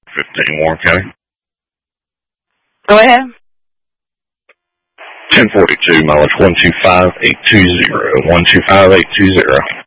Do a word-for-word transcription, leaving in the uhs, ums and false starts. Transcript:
fifteen Warren County. Go ahead. ten forty-two mileage one two five eight two zero. one two five eight two zero.